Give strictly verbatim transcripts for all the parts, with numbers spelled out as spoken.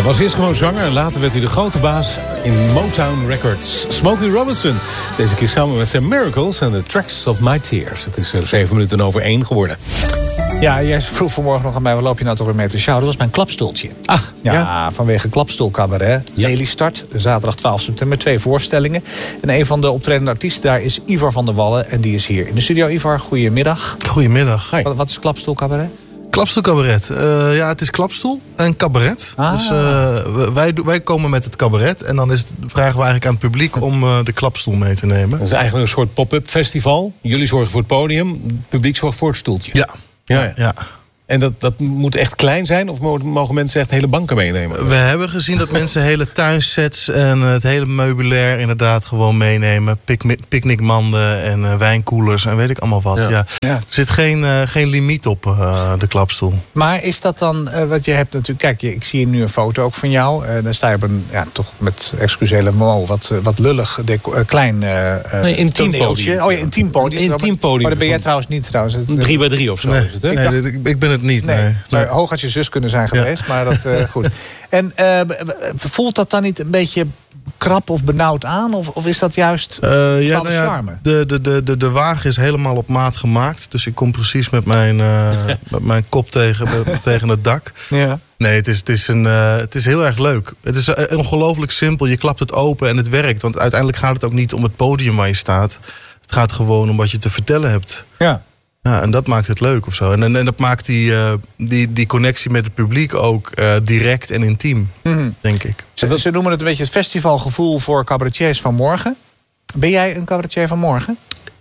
was eerst gewoon zanger en later werd hij de grote baas in Motown Records. Smokey Robinson, deze keer samen met zijn Miracles en The Tracks of My Tears. Het is er zeven minuten over één geworden. Ja, jij vroeg vanmorgen nog aan mij, waar loop je nou toch weer mee te sjouwen? Dat was mijn klapstoeltje. Ach, ja, ja. Vanwege Klapstoelcabaret. Ja. Lelystad, zaterdag twaalf september, twee voorstellingen. En een van de optredende artiesten daar is Ivar van der Wallen. En die is hier in de studio. Ivar, goedemiddag. Goedemiddag. Hi. Wat, wat is Klapstoelcabaret? Klapstoelcabaret. Uh, ja, het is klapstoel en cabaret. Ah. Dus uh, wij, wij komen met het cabaret. En dan is het, vragen we eigenlijk aan het publiek om uh, de klapstoel mee te nemen. Dat is eigenlijk een soort pop-up festival. Jullie zorgen voor het podium, het publiek zorgt voor het stoeltje. Ja. Ja, ja. ja. En dat, dat moet echt klein zijn? Of mogen mensen echt hele banken meenemen? We hebben gezien dat mensen hele tuinsets en het hele meubilair inderdaad gewoon meenemen. Pic- picknickmanden en uh, wijnkoelers en weet ik allemaal wat. Ja. Ja. Ja. Er zit geen, uh, geen limiet op uh, de klapstoel. Maar is dat dan, uh, wat je hebt natuurlijk... Kijk, je, ik zie hier nu een foto ook van jou. Uh, dan sta je op een, ja, toch met excusele mo, wat, uh, wat lullig, deco, uh, klein uh, nee, intiem toneeltje. podium. Oh ja, intiem podium. Een intiem podium. Maar dat ben jij trouwens niet trouwens. Een drie bij drie of zo Nee, is het, hè? nee, dacht- ik, ik ben het niet. Nee, Nee. zou Nee. hooguit je zus kunnen zijn geweest, Ja. maar dat uh, goed. En uh, voelt dat dan niet een beetje krap of benauwd aan? Of, of is dat juist Uh, ja, bepaalde nou ja, charme? de, de, de, de, de wagen is helemaal op maat gemaakt. Dus ik kom precies met mijn, uh, met mijn kop tegen, met- tegen het dak. Ja. Nee, het is, het, is een, uh, het is heel erg leuk. Het is uh, ongelooflijk simpel. Je klapt het open en het werkt. Want uiteindelijk gaat het ook niet om het podium waar je staat. Het gaat gewoon om wat je te vertellen hebt. Ja. Ja, en dat maakt het leuk of zo. En, en, en dat maakt die, uh, die, die connectie met het publiek ook uh, direct en intiem, Mm-hmm. denk ik. Ze, ze noemen het een beetje het festivalgevoel voor cabaretiers van morgen. Ben jij een cabaretier van morgen?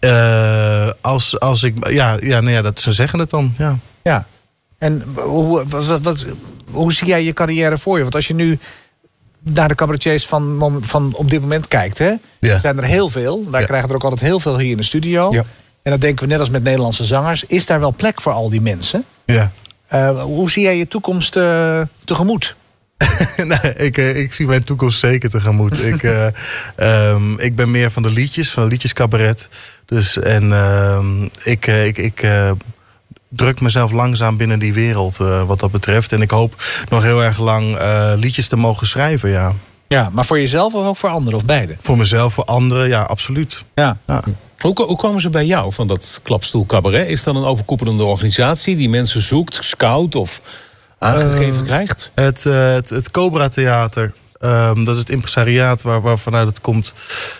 Uh, als, als ik, ja, ja, nou ja, dat, ze zeggen het dan, ja. Ja. En hoe, wat, wat, wat, hoe zie jij je carrière voor je? Want als je nu naar de cabaretiers van, mom- van op dit moment kijkt, hè, Ja. zijn er heel veel. Wij Ja. krijgen er ook altijd heel veel hier in de studio. Ja. En dan denken we net als met Nederlandse zangers, is daar wel plek voor al die mensen? ja. Uh, hoe zie jij je toekomst uh, tegemoet? Nee, ik, uh, ik zie mijn toekomst zeker tegemoet. ik, uh, um, ik ben meer van de liedjes, van de liedjescabaret. Dus, en uh, ik, uh, ik, ik uh, druk mezelf langzaam binnen die wereld uh, wat dat betreft. En ik hoop nog heel erg lang uh, liedjes te mogen schrijven, ja. Ja, maar voor jezelf of ook voor anderen of beide? Voor mezelf, voor anderen, ja, absoluut. Ja. Ja. Hoe, ko- hoe komen ze bij jou van dat klapstoel cabaret? Is dat een overkoepelende organisatie die mensen zoekt, scout of aangegeven Uh, krijgt? Het, uh, het, het Cobra Theater, um, dat is het impresariaat waar, waar vanuit het komt.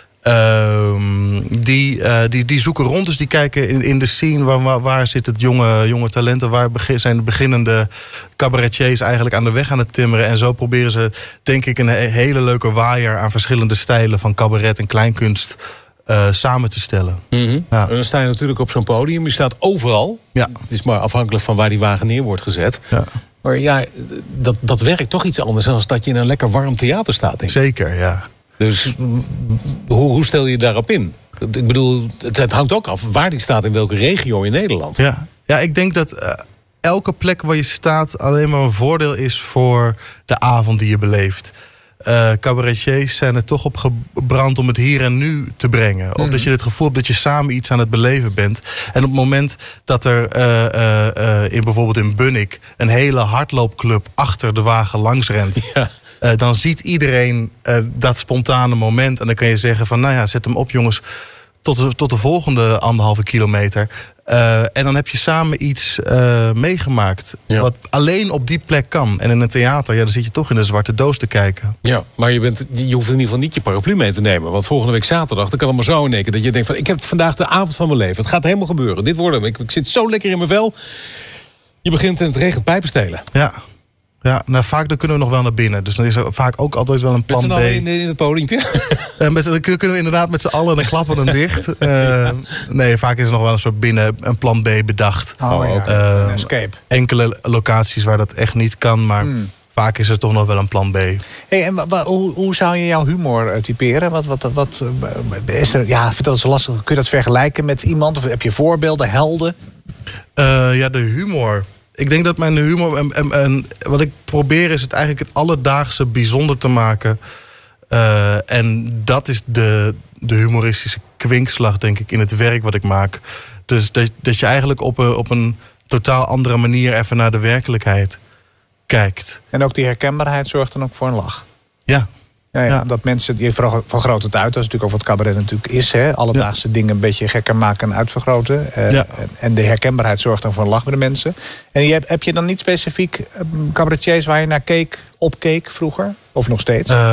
Um, die, uh, die, die zoeken rond, dus die kijken in, in de scene waar, waar, waar zit het jonge, jonge talenten, waar begin, zijn de beginnende cabaretiers eigenlijk aan de weg aan het timmeren. En zo proberen ze, denk ik, een he- hele leuke waaier aan verschillende stijlen van cabaret en kleinkunst uh, samen te stellen. Mm-hmm. Ja. En dan sta je natuurlijk op zo'n podium. Je staat overal. Ja. Het is maar afhankelijk van waar die wagen neer wordt gezet. Ja. Maar ja, dat, dat werkt toch iets anders dan dat je in een lekker warm theater staat, denk ik. Zeker, ja. Dus mm, hoe, hoe stel je je daarop in? Ik bedoel, het, het hangt ook af waar die staat in welke regio in Nederland. Ja, ja ik denk dat uh, elke plek waar je staat alleen maar een voordeel is voor de avond die je beleeft. Uh, cabaretiers zijn er toch op gebrand om het hier en nu te brengen. Mm. Omdat je het gevoel hebt dat je samen iets aan het beleven bent. En op het moment dat er uh, uh, uh, in bijvoorbeeld in Bunnik een hele hardloopclub achter de wagen langs rent. Ja. Uh, dan ziet iedereen uh, dat spontane moment. En dan kan je zeggen van, nou ja, zet hem op jongens. Tot de, tot de volgende anderhalve kilometer. Uh, en dan heb je samen iets uh, meegemaakt. Ja. Wat alleen op die plek kan. En in een theater, ja, dan zit je toch in een zwarte doos te kijken. Ja, maar je, bent, je hoeft in ieder geval niet je paraplu mee te nemen. Want volgende week zaterdag, dan kan het maar zo in één keer dat je denkt van, ik heb vandaag de avond van mijn leven. Het gaat helemaal gebeuren. Dit wordt hem. Ik, ik zit zo lekker in mijn vel. Je begint en het regent pijpenstelen. Ja. Ja, nou vaak dan kunnen we nog wel naar binnen. Dus dan is er vaak ook altijd wel een Met plan z'n B. allen in, in het podiumpje. Uh, met, dan kunnen we inderdaad met z'n allen, dan klappen we hem dicht. Uh, nee, vaak is er nog wel een soort binnen een plan B bedacht. Oh, ja. Uh, Een escape. Enkele locaties waar dat echt niet kan, maar Hmm. vaak is er toch nog wel een plan B. Hey, en wa- wa- hoe, hoe zou je jouw humor uh, typeren? Wat, wat, wat, uh, is er, ja, ik vind dat zo lastig. Kun je dat vergelijken met iemand? Of heb je voorbeelden, helden? Uh, ja, de humor. Ik denk dat mijn humor... En, en, en wat ik probeer is het eigenlijk het alledaagse bijzonder te maken. Uh, en dat is de, de humoristische kwinkslag, denk ik, in het werk wat ik maak. Dus dat, dat je eigenlijk op een, op een totaal andere manier even naar de werkelijkheid kijkt. En ook die herkenbaarheid zorgt dan ook voor een lach. Ja. Ja, ja, Ja. Dat mensen, je vergroot het uit. Dat is natuurlijk ook wat cabaret natuurlijk is. Hè? Alledaagse ja. dingen een beetje gekker maken en uitvergroten. Uh, Ja. En de herkenbaarheid zorgt dan voor een lach bij de mensen. En je hebt, heb je dan niet specifiek cabaretiers waar je naar keek, opkeek vroeger? Of nog steeds? Uh,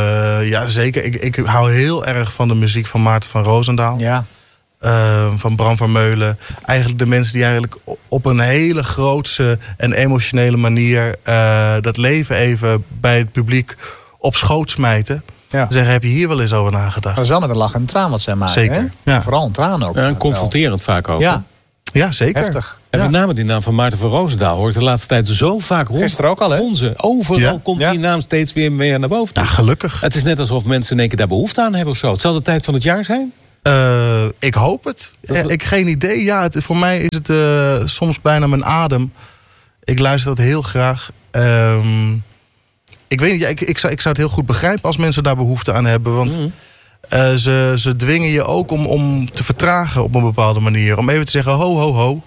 ja, zeker. Ik, ik hou heel erg van de muziek van Maarten van Roosendaal. Ja. Uh, van Bram Vermeulen. Eigenlijk de mensen die eigenlijk op een hele grootse en emotionele manier uh, dat leven even bij het publiek op schoot smijten. Ja. Zeggen, heb je hier wel eens over nagedacht? Dat is wel met een lach en een traan wat zij maken. Zeker, Hè? ja. Vooral een traan ook. Ja, en confronterend vaak ook. Ja, Ja, zeker. heftig. En Ja. met name die naam van Maarten van Roosendaal hoort de laatste tijd zo vaak rond. Gisteren ook al, hè? Onze. Overal Ja. komt Ja. die naam steeds weer, weer naar boven toe. Ja, gelukkig. Het is net alsof mensen in één keer daar behoefte aan hebben of zo. Het zal de tijd van het jaar zijn? Uh, ik hoop het. Dat- Ja, ik geen idee. Ja, het, voor mij is het uh, soms bijna mijn adem. Ik luister dat heel graag. Um, ik weet niet, ja, ik, ik, zou, ik zou het heel goed begrijpen als mensen daar behoefte aan hebben. Want Mm. uh, ze, ze dwingen je ook om, om te vertragen op een bepaalde manier. Om even te zeggen, ho, ho, ho.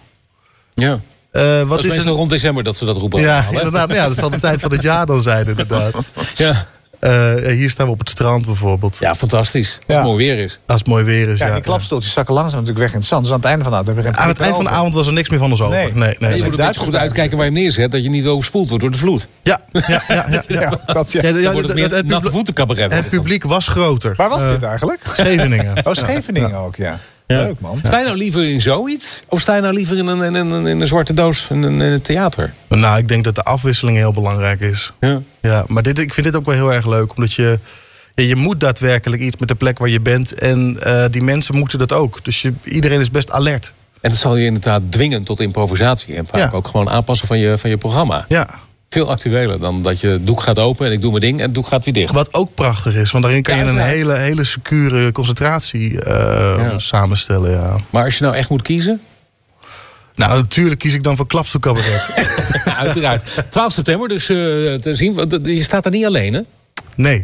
Ja. Uh, Wat wat is is meestal een... rond december dat ze dat roepen. Ja, allemaal, hè? inderdaad. Ja, dat zal de tijd van het jaar dan zijn, inderdaad. Ja. Uh, hier staan we op het strand bijvoorbeeld. Ja, fantastisch. Als Ja. het mooi weer is. Als het mooi weer is. Ja, Ja, die klapstoeltjes zakken langzaam natuurlijk weg in het zand. Dus aan het einde van de avond heb je geen Aan het eind van de avond was er niks meer van ons over. Nee. Nee, nee, En je nee. moet een beetje Duitsers goed uitkijken waar je hem neerzet. Dat je niet overspoeld wordt door de vloed. Ja, ja, ja, ja, ja. Ja, dat, ja. Ja, Dan ja, wordt het meer het, een het, natte publiek, voeten cabaret. het publiek was groter. Waar was Uh, dit eigenlijk? Scheveningen. Oh, Scheveningen ook, ja. Ja. Leuk, man. Sta je nou liever in zoiets? Of sta je nou liever in een, in een, in een zwarte doos in een, in een theater? Nou, ik denk dat de afwisseling heel belangrijk is. Ja. Ja, maar dit, ik vind dit ook wel heel erg leuk. Omdat je, ja, je moet daadwerkelijk iets met de plek waar je bent. En uh, die mensen moeten dat ook. Dus je, iedereen is best alert. En dat zal je inderdaad dwingen tot improvisatie. En vaak Ja. ook gewoon aanpassen van je, van je programma. Ja. Veel actueler dan dat je het doek gaat open en ik doe mijn ding en het doek gaat weer dicht. Wat ook prachtig is. Want daarin kan Ja, je een inderdaad. hele, hele secure concentratie uh, Ja. samenstellen. Ja. Maar als je nou echt moet kiezen, Nou, natuurlijk kies ik dan voor klapstoelcabaret. ja, uiteraard. twaalf september, dus uh, te zien. want Je staat er niet alleen, hè? Nee.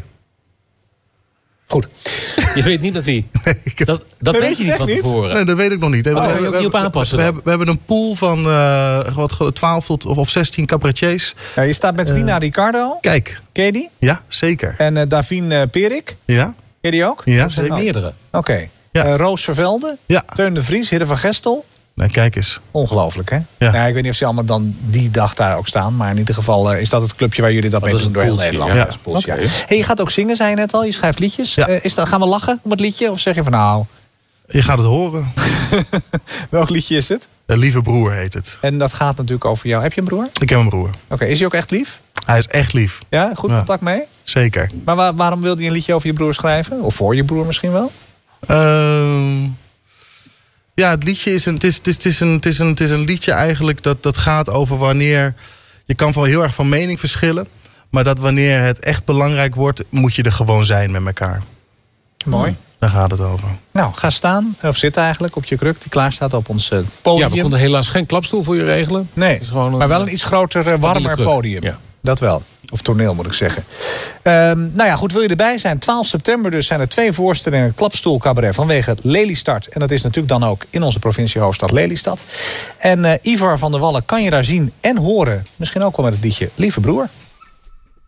Goed. Je weet niet met wie. Nee, ik heb- Dat, dat Nee, weet je niet echt van niet? tevoren. Nee, dat weet ik nog niet. Nee, Oh, want daar we, kan je ook we- niet op aanpassen we, dan. hebben, we hebben een pool van uh, wat, twaalf tot, of zestien cabaretiers. Ja, je staat met Vina Ricardo. Kijk, Ken je die? ja, zeker. En uh, Davine uh, Perik. Ja, Ken je die ook? ja Er zijn zeker. meerdere. Oké. Ja. Uh, Roos Vervelde. Ja, Teun de Vries. Hidde van Gestel. nee, kijk eens. Ongelooflijk, hè? Ja. Nou, ik weet niet of ze allemaal dan die dag daar ook staan. Maar in ieder geval uh, is dat het clubje waar jullie dat Dat mee is doen door het heel poeltje, Nederland. ja. Dat is het poeltje, Oké. ja. Hey, je gaat ook zingen, zei je net al. Je schrijft liedjes. Ja. Uh, is dat, gaan we lachen om het liedje? Of zeg je van nou, Je gaat het horen. welk liedje is het? Een lieve broer heet het. En dat gaat natuurlijk over jou. Heb je een broer? Oké, Ik heb een broer. is hij ook echt lief? Hij is echt lief. Ja, goed Ja. contact mee? Zeker. Maar waar- waarom wilde je een liedje over je broer schrijven? Of voor je broer misschien wel? Ehm, ja, het liedje is een, het is, het is, het is een, het is een, het is een liedje eigenlijk dat, dat gaat over wanneer... Je kan wel heel erg van mening verschillen. Maar dat wanneer het echt belangrijk wordt, moet je er gewoon zijn met elkaar. Mooi. Daar gaat het over. Nou, ga staan, of zit eigenlijk op je kruk die klaar staat op ons uh, podium. Ja, we konden helaas geen klapstoel voor je regelen. Nee, Het is gewoon een- maar wel een iets groter, uh, warmer kruk. podium. Ja. Dat wel. Of toneel moet ik zeggen. Ehm, nou ja, goed, wil je erbij zijn? twaalf september dus zijn er twee voorstellingen Klapstoel Cabaret vanwege Lelystad. En dat is natuurlijk dan ook in onze provinciehoofdstad Lelystad. En uh, Ivar van der Wallen kan je daar zien en horen. Misschien ook wel met het liedje Lieve Broer.